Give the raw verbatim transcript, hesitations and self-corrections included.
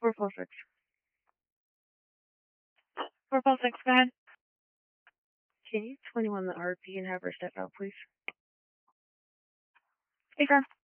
four four six. four four six, go ahead. Can you twenty-one the R P and have her step out, please? Speaker.